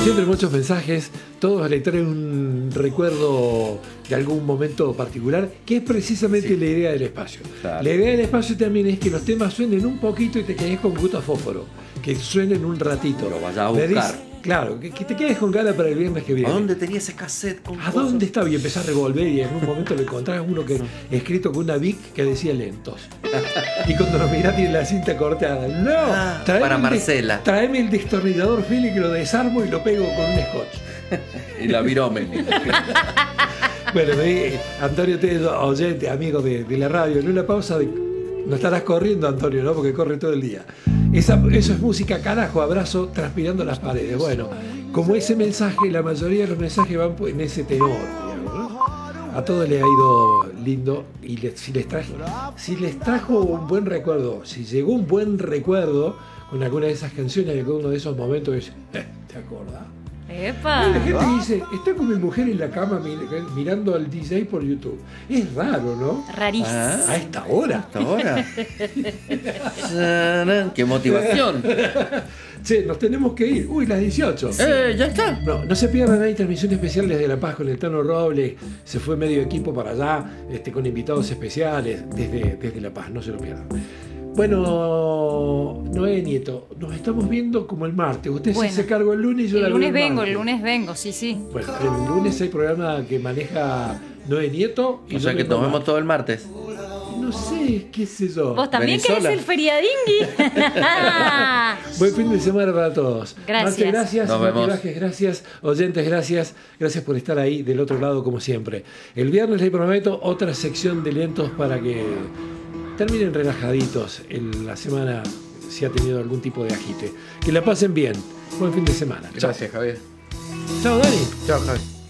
siempre muchos mensajes, todos le traen un recuerdo de algún momento particular, que es precisamente la idea del espacio. Claro. La idea del espacio también es que los temas suenen un poquito y te quedes con gusto a fósforo, que suenen un ratito. Lo vayas a Le buscar. claro, que te quedes con ganas para el viernes que viene. ¿A dónde tenía ese cassette con ¿A cosas? dónde estaba? Y empezás a revolver y en un momento lo encontrás uno que escrito con una Bic que decía lentos. Y cuando lo mirás tiene la cinta cortada. No, para Marcela. Traeme el destornillador Philly que lo desarmo y lo pego con un scotch. Y la virome. Bueno, Antonio, usted es oyente, amigo de la radio, en una pausa no estarás corriendo, Antonio, ¿no? Porque corre todo el día. Eso es música, carajo, abrazo, transpirando las paredes. Bueno, como ese mensaje, la mayoría de los mensajes van en ese tenor, digamos, ¿no? A todos les ha ido lindo y si les trajo un buen recuerdo, si llegó un buen recuerdo con alguna de esas canciones, de alguno de esos momentos, ¿te acordás? ¡Epa! La gente dice, está con mi mujer en la cama mirando al DJ por YouTube. Es raro, ¿no? Rarísimo. A esta hora. ¿Hasta ahora? ¡Qué motivación! Che, nos tenemos que ir. Uy, las 18. Ya está. No se pierdan, hay transmisión especial desde La Paz con el Tano Robles. Se fue medio equipo para allá, con invitados especiales desde La Paz. No se lo pierdan. Bueno, Noé Nieto, nos estamos viendo como el martes. Usted Bueno, se cargó el lunes y yo la el veo lunes vengo, martes. el lunes vengo, sí. Bueno, el lunes hay programa que maneja Noé Nieto. Y O sea yo que vengo nos vemos martes. todo el martes. No sé, qué sé yo. ¿Vos también Venís querés sola. el feriadingui? Buen fin de semana para todos. Gracias. Marce, gracias. Nos vemos. Maquillajes, gracias. Oyentes, gracias. Gracias por estar ahí del otro lado como siempre. El viernes les prometo otra sección de lentos para que terminen relajaditos en la semana si ha tenido algún tipo de agite. Que la pasen bien. Buen fin de semana. Chao. Gracias, Javier. Chao, Dani. Chao, Javier.